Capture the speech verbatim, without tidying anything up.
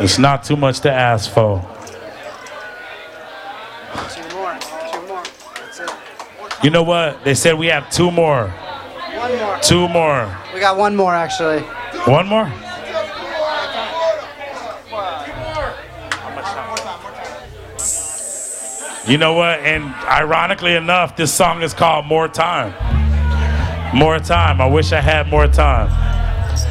It's not too much to ask for. Two more. Two more. That's it. You know what? They said we have two more. One more. Two more. We got one more, actually. One more? You know what? And ironically enough, this song is called More Time. More Time. I wish I had more time.